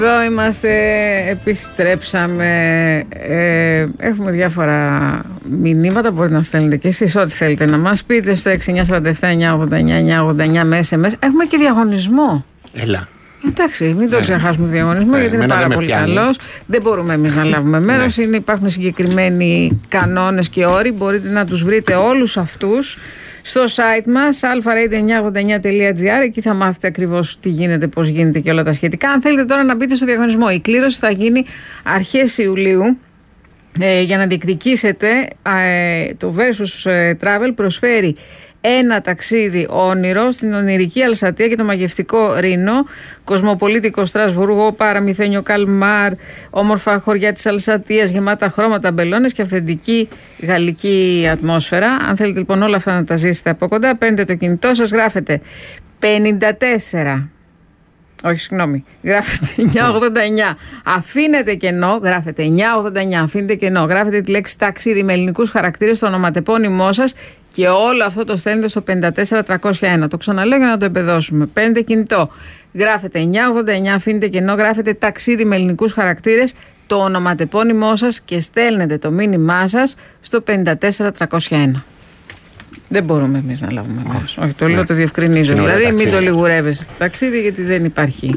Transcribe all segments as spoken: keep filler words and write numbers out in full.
Εδώ είμαστε, επιστρέψαμε, ε, έχουμε διάφορα μηνύματα, μπορείτε να στέλνετε και εσείς ό,τι θέλετε να μας πείτε στο έξι εννιά τέσσερα επτά εννιά ογδόντα εννιά εννιά ογδόντα εννιά με ες εμ ες. Έχουμε και διαγωνισμό. Έλα. Εντάξει, μην το ξεχάσουμε το διαγωνισμό, γιατί είναι πάρα πολύ καλός. Δεν μπορούμε εμείς να λάβουμε μέρος. Είναι, υπάρχουν συγκεκριμένοι κανόνες και όροι. Μπορείτε να τους βρείτε όλους αυτούς στο site μας αλφα ρέιντιο εννιακόσια ογδόντα εννιά τελεία τζι άρ. Εκεί θα μάθετε ακριβώς τι γίνεται, πώς γίνεται και όλα τα σχετικά. Αν θέλετε τώρα να μπείτε στο διαγωνισμό, η κλήρωση θα γίνει αρχές Ιουλίου. Ε, για να διεκδικήσετε, ε, το Versus Travel προσφέρει ένα ταξίδι όνειρο στην ονειρική Αλσατία και το μαγευτικό Ρήνο, κοσμοπολίτικο Στρασβούργο, παραμυθένιο Καλμάρ, όμορφα χωριά της Αλσατίας, γεμάτα χρώματα, μπελόνες και αυθεντική γαλλική ατμόσφαιρα. Αν θέλετε λοιπόν όλα αυτά να τα ζήσετε από κοντά, παίρνετε το κινητό σας, γράφετε πενήντα τέσσερα. Όχι, συγγνώμη. Γράφετε εννιακόσια ογδόντα εννιά. Αφήνετε κενό. Γράφετε εννιακόσια ογδόντα εννιά. Αφήνετε κενό. Γράφετε τη λέξη ταξίδι με ελληνικούς χαρακτήρες στο ονοματεπώνυμό σας και όλο αυτό το στέλνετε στο πενήντα τέσσερα τριακόσια ένα. Το ξαναλέω για να το εμπεδώσουμε. Παίρνετε κινητό. Γράφετε εννιακόσια ογδόντα εννιά. Αφήνετε κενό. Γράφετε ταξίδι με ελληνικούς χαρακτήρες, το ονοματεπώνυμό σας και στέλνετε το μήνυμά σας στο πενήντα τέσσερα τριακόσια ένα. Δεν μπορούμε εμείς να λάβουμε μέρος. Όχι, το λέω, το διευκρινίζω. Δηλαδή, μην το λιγουρεύεσαι το ταξίδι, γιατί δεν υπάρχει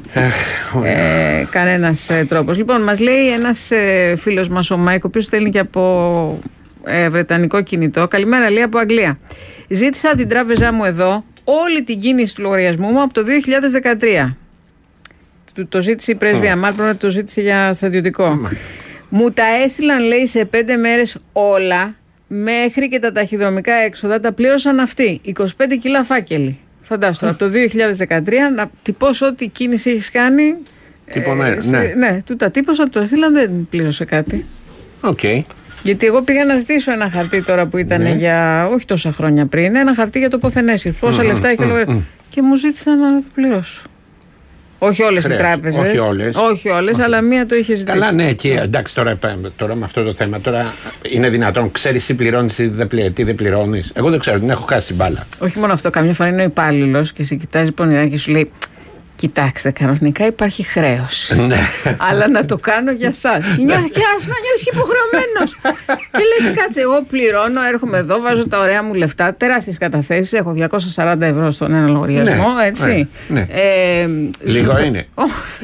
ε, κανένας ε, τρόπος. Λοιπόν, μας λέει ένας ε, φίλος μας, ο Μάικ, ο οποίος στέλνει και από ε, βρετανικό κινητό. Καλημέρα, λέει, από Αγγλία. Ζήτησα την τράπεζά μου εδώ όλη την κίνηση του λογαριασμού μου από το δύο χιλιάδες δεκατρία. Το, το ζήτησε η πρέσβεια, mm. μάλλον το ζήτησε για στρατιωτικό. Mm. Μου τα έστειλαν, λέει, σε πέντε μέρες όλα. Μέχρι και τα ταχυδρομικά έξοδα τα πλήρωσαν αυτοί. είκοσι πέντε κιλά φάκελοι. Φαντάστο, από το δύο χιλιάδες δεκατρία να τυπώσω ό,τι κίνηση έχεις κάνει. Τυπωμένα, ε, ναι. Ναι, του τα τύπωσα, του το έστειλαν, δεν πλήρωσε κάτι. Οκ. Okay. Γιατί εγώ πήγα να ζητήσω ένα χαρτί τώρα που ήταν ναι. για όχι τόσα χρόνια πριν, ένα χαρτί για το ποθενέσχυ. Πόσα mm, λεφτά έχει ο λογαριασμός. Mm, mm. Και μου ζήτησαν να το πληρώσω. Όχι όλες οι τράπεζες. Όχι όλες. Όχι όλες, αλλά μία το είχε ζητήσει. Καλά, ναι, και εντάξει, τώρα, τώρα με αυτό το θέμα, τώρα είναι δυνατόν. Ξέρεις τι πληρώνεις ή τι δεν πληρώνεις. Εγώ δεν ξέρω, την έχω χάσει την μπάλα. Όχι μόνο αυτό, καμιά φορά είναι ο υπάλληλος και σε κοιτάζει πονηρά και σου λέει: κοιτάξτε, κανονικά υπάρχει χρέος. Αλλά να το κάνω για εσάς. Και νιώθει και άσμα, νιώθει και υποχρεωμένος. Και λες, κάτσε, εγώ πληρώνω, έρχομαι εδώ, βάζω τα ωραία μου λεφτά, τεράστιες καταθέσεις. Έχω διακόσια σαράντα ευρώ στον ένα λογαριασμό, ναι, έτσι. Ναι, ναι. Ε, Λίγο σου... είναι.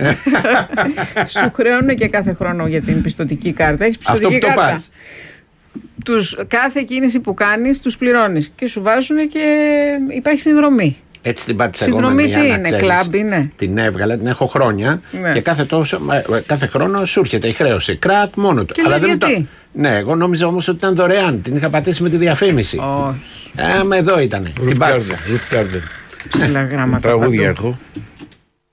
Σου χρεώνω και κάθε χρόνο για την πιστωτική κάρτα. Έχεις πιστωτική αυτό κάρτα. Πας. Τους, κάθε κίνηση που κάνεις, τους πληρώνεις. Και σου βάζουν και υπάρχει συνδρομή. Έτσι την πάτησα εγώ. Συνδρομή τι είναι, κλαμπ είναι. Την έβγαλα, την έχω χρόνια ναι. και κάθε, τόσο, κάθε χρόνο σου έρχεται η χρέωση. Κράτ μόνο του. Και αλλά λες δεν γιατί. Το... Ναι, εγώ νόμιζα όμως ότι ήταν δωρεάν. Την είχα πατήσει με τη διαφήμιση. Όχι. Ε, με εδώ ήτανε. Την πάτησα. Ψηλά γράμματα. Τραγούδια έχω.